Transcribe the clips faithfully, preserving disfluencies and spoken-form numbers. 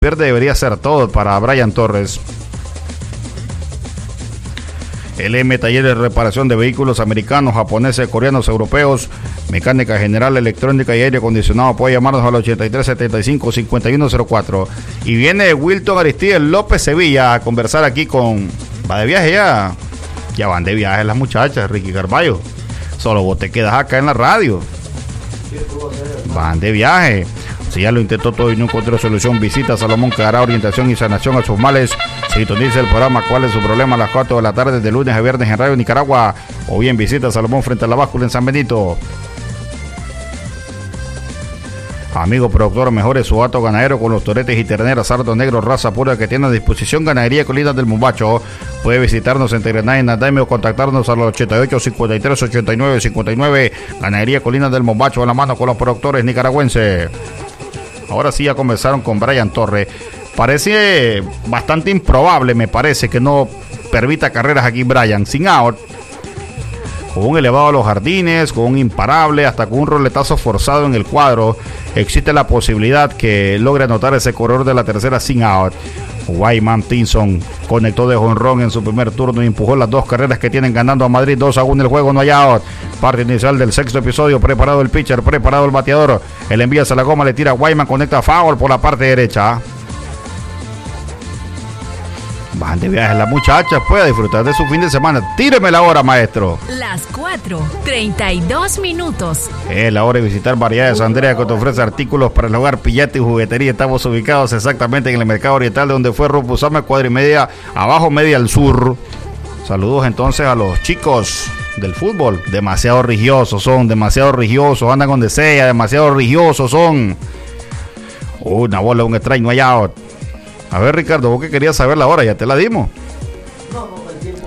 Verde debería ser todo para Brian Torres. El M Taller de Reparación de Vehículos Americanos, Japoneses, Coreanos, Europeos, Mecánica General, Electrónica y Aire Acondicionado. Puede llamarnos al ochenta y tres setenta y cinco cincuenta y uno cero cuatro. Y viene Wilton Aristides López Sevilla a conversar aquí con... ¿Va de viaje ya? Ya van de viaje las muchachas, Ricky Carballo. Solo vos te quedas acá en la radio. Van de viaje. Si ya lo intentó todo y no encontró solución, visita Salomón, que dará orientación y sanación a sus males. Sintoniza el programa ¿Cuál es su problema? A las cuatro de la tarde de lunes a viernes en Radio Nicaragua. O bien visita Salomón frente a la báscula en San Benito. Amigo productor, mejore su hato ganadero con los toretes y terneras sardo negro, raza pura que tiene a disposición. Ganadería Colinas del Mombacho. Puede visitarnos en Tegrená, en Nadaime, o contactarnos a los ochenta y ocho cincuenta y tres ochenta y nueve cincuenta y nueve. Ganadería Colinas del Mombacho, a la mano con los productores nicaragüenses. Ahora sí ya comenzaron con Brian Torres. Parece bastante improbable, me parece, que no permita carreras aquí Brian. Sin out, con un elevado a los jardines, con un imparable, hasta con un roletazo forzado en el cuadro, existe la posibilidad que logre anotar ese corredor de la tercera sin out. Wyman Tinson conectó de jonrón en su primer turno y empujó las dos carreras que tienen ganando a Madrid dos a uno el juego, no hay out. Parte inicial del sexto episodio, preparado el pitcher, preparado el bateador, el envía hacia la goma, le tira a Wyman, conecta foul por la parte derecha. Van de viaje las muchachas, pueda disfrutar de su fin de semana. Tíreme la hora, maestro. Las cuatro, treinta y dos minutos. Es la hora de visitar Variedades Andrea, que te ofrece artículos para el hogar, pillete y juguetería. Estamos ubicados exactamente en el mercado oriental, de donde fue Rupusame, cuadra y media, abajo media al sur. Saludos entonces a los chicos del fútbol. Demasiado religiosos son, demasiado religiosos, andan donde sea, demasiado religiosos son. Una bola, un strike, no hay out. A ver, Ricardo, vos que querías saber la hora, ya te la dimos. No, no, el tiempo.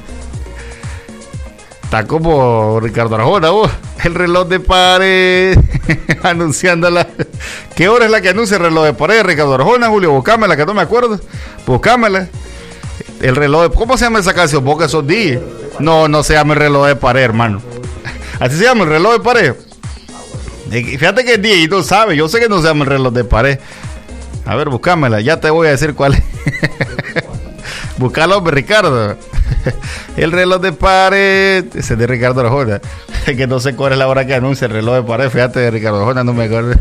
Está como Ricardo Arjona, vos. El reloj de pared. Anunciándola. ¿Qué hora es la que anuncia el reloj de pared, Ricardo Arjona, Julio? Buscámela, que no me acuerdo. Buscámela. El reloj de... ¿Cómo se llama esa canción? Vos que sos D J. No, no se llama el reloj de pared, hermano. Así se llama el reloj de pared. Fíjate que D J no sabe. Yo sé que no se llama el reloj de pared. A ver, buscámela, ya te voy a decir cuál es. Buscalo, hombre, Ricardo. El reloj de pared. Ese es de Ricardo Arjona. Que no sé cuál es la hora que anuncia el reloj de pared. Fíjate, de Ricardo Arjona, no me acuerdo.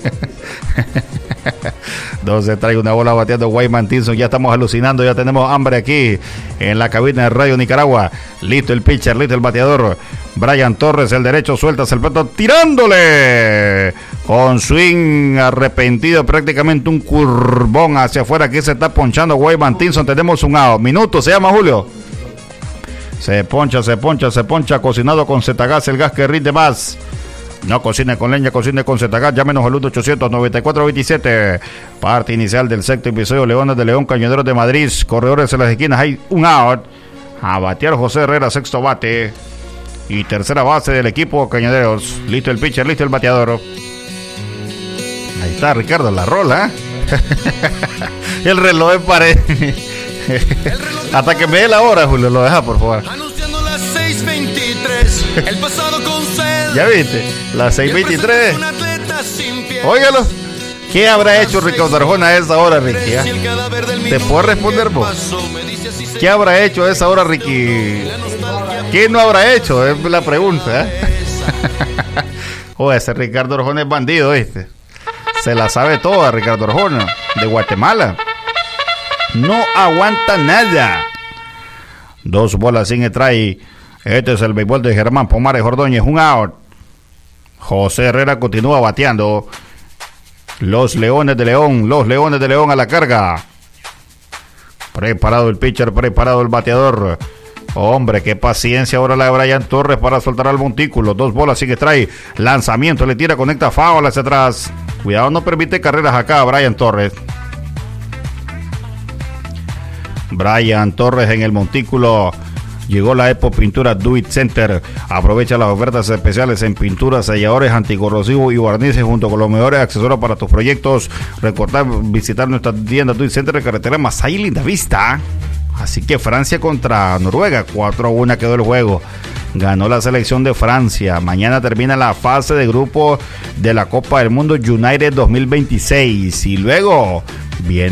Entonces trae una bola bateando Wyman Tinson. Ya estamos alucinando, ya tenemos hambre aquí en la cabina de Radio Nicaragua. Listo el pitcher, listo el bateador. Brian Torres, el derecho, sueltas el plato, tirándole con swing arrepentido, prácticamente un curvón hacia afuera. Aquí se está ponchando Wyman Tinson. Tenemos un out. Minuto, se llama Julio. Se poncha, se poncha, se poncha. Cocinado con Zetagas, el gas que rinde más. No cocine con leña, cocine con Zetagas. Llámenos al uno ochocientos noventa y cuatro veintisiete. Parte inicial del sexto episodio. Leones de León, Cañoneros de Madrid. Corredores en las esquinas. Hay un out. A batear José Herrera, sexto bate. Y tercera base del equipo Cañoneros. Listo el pitcher, listo el bateador. Ahí está Ricardo, la rola. ¿eh? El reloj de pared. Hasta que me dé la hora, Julio, lo deja, por favor. Anunciando las seis veintitrés. El pasado con sed. Ya viste, las seis veintitrés. Óigalo. ¿Qué habrá hecho Ricardo Arjona a esa hora, Ricky? ¿eh? ¿Te puedo responder vos? ¿Qué habrá hecho a esa hora, Ricky? ¿Qué no habrá hecho? Es la pregunta. ¿eh? Oye, ese Ricardo Arjona es bandido, ¿viste? Se la sabe toda, Ricardo Arjona, de Guatemala. No aguanta nada. Dos bolas sin strike. Este es el béisbol de Germán Pomares Ordóñez. Un out. José Herrera continúa bateando. Los Leones de León. Los Leones de León a la carga. Preparado el pitcher, preparado el bateador. Hombre, qué paciencia ahora la de Brian Torres para soltar al montículo. Dos bolas sin strike. Lanzamiento, le tira, conecta foul hacia atrás. Cuidado, no permite carreras acá Brian Torres. Brian Torres en el montículo. Llegó la Epo Pintura Do It Center. Aprovecha las ofertas especiales en pinturas, selladores, anticorrosivos y barnices, junto con los mejores accesorios para tus proyectos. Recordad visitar nuestra tienda Do It Center de carretera Masaya y Linda Vista. Así que Francia contra Noruega, cuatro a uno quedó el juego. Ganó la selección de Francia. Mañana termina la fase de grupo de la Copa del Mundo United dos mil veintiséis. Y luego Bien.